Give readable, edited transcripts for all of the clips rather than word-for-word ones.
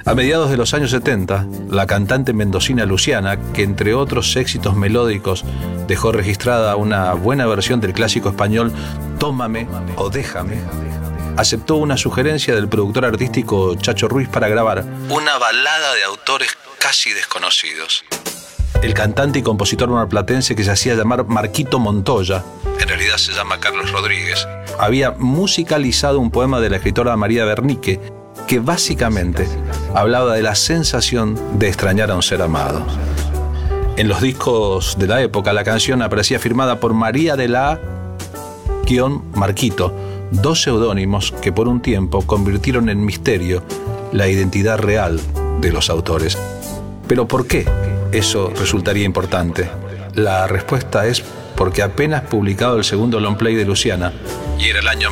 A mediados de los años 70, la cantante mendocina Luciana, que entre otros éxitos melódicos dejó registrada una buena versión del clásico español Tómame o Déjame, aceptó una sugerencia del productor artístico Chacho Ruiz para grabar una balada de autores casi desconocidos. El cantante y compositor marplatense, que se hacía llamar Marquito Montoya, en realidad se llama Carlos Rodríguez, había musicalizado un poema de la escritora María Bernique que básicamente hablaba de la sensación de extrañar a un ser amado. En los discos de la época, la canción aparecía firmada por María de la A-Marquito, dos seudónimos que por un tiempo convirtieron en misterio la identidad real de los autores. ¿Pero por qué eso resultaría importante? La respuesta es porque apenas publicado el segundo long play de Luciana, y era el año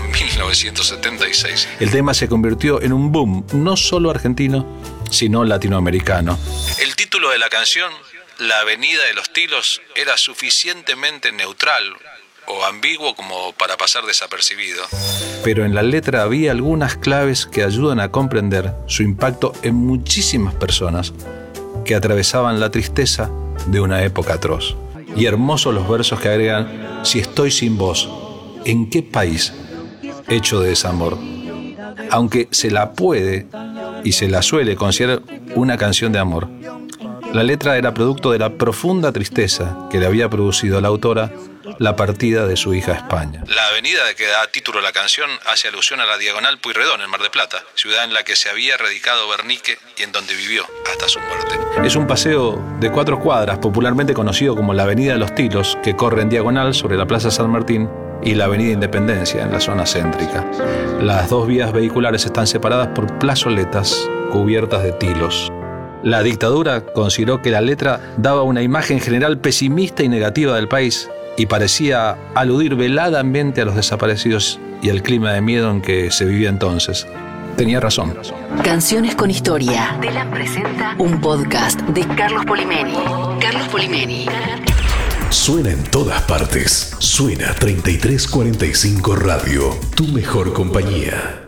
1976, el tema se convirtió en un boom no solo argentino, sino latinoamericano. El título de la canción, La Avenida de los Tilos, era suficientemente neutral o ambiguo como para pasar desapercibido. Pero en la letra había algunas claves que ayudan a comprender su impacto en muchísimas personas que atravesaban la tristeza de una época atroz. Y hermosos los versos que agregan: si estoy sin vos, ¿en qué país hecho de desamor? Aunque se la puede y se la suele considerar una canción de amor, la letra era producto de la profunda tristeza que le había producido a la autora la partida de su hija a España. La avenida de que da título a la canción hace alusión a la Diagonal Pueyrredón en Mar del Plata, ciudad en la que se había radicado Bernique y en donde vivió hasta su muerte. Es un paseo de 4 cuadras, popularmente conocido como la Avenida de los Tilos, que corre en diagonal sobre la Plaza San Martín y la Avenida Independencia en la zona céntrica. Las dos vías vehiculares están separadas por plazoletas cubiertas de tilos. La dictadura consideró que la letra daba una imagen general pesimista y negativa del país y parecía aludir veladamente a los desaparecidos y al clima de miedo en que se vivía entonces. Tenía razón. Canciones con historia. Telam presenta un podcast de Carlos Polimeni. Carlos Polimeni. Suena en todas partes. Suena 3345 Radio, tu mejor compañía.